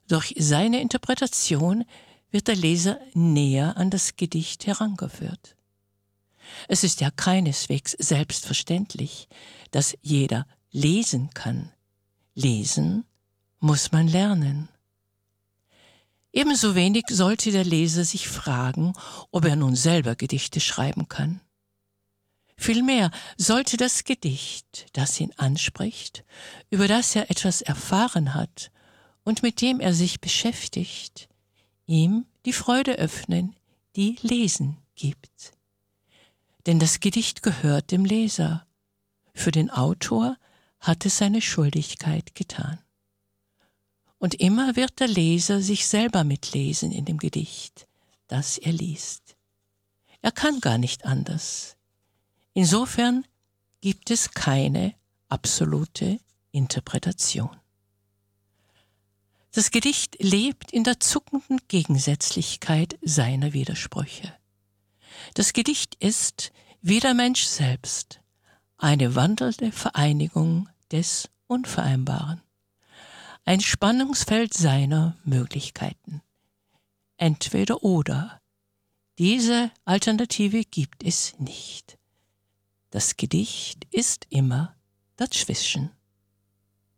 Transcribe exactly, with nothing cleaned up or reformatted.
Durch seine Interpretation wird der Leser näher an das Gedicht herangeführt. Es ist ja keineswegs selbstverständlich, dass jeder lesen kann. Lesen muss man lernen. Ebenso wenig sollte der Leser sich fragen, ob er nun selber Gedichte schreiben kann. Vielmehr sollte das Gedicht, das ihn anspricht, über das er etwas erfahren hat und mit dem er sich beschäftigt, ihm die Freude öffnen, die Lesen gibt. Denn das Gedicht gehört dem Leser. Für den Autor hat es seine Schuldigkeit getan. Und immer wird der Leser sich selber mitlesen in dem Gedicht, das er liest. Er kann gar nicht anders. Insofern gibt es keine absolute Interpretation. Das Gedicht lebt in der zuckenden Gegensätzlichkeit seiner Widersprüche. Das Gedicht ist, wie der Mensch selbst, eine wandelnde Vereinigung des Unvereinbaren, ein Spannungsfeld seiner Möglichkeiten. Entweder oder. Diese Alternative gibt es nicht. Das Gedicht ist immer dazwischen.